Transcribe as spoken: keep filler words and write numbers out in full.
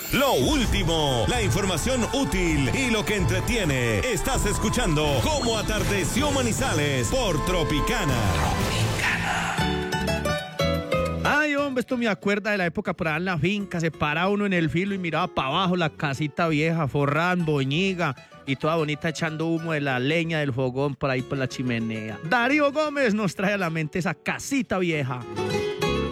Lo último, la información útil y lo que entretiene. Estás escuchando Cómo Atardeció Manizales por Tropicana. Ay, hombre, esto me acuerda de la época por allá en la finca. Se paraba uno en el filo y miraba para abajo la casita vieja, forrada en boñiga y toda bonita echando humo de la leña del fogón por ahí por la chimenea. Darío Gómez nos trae a la mente esa casita vieja.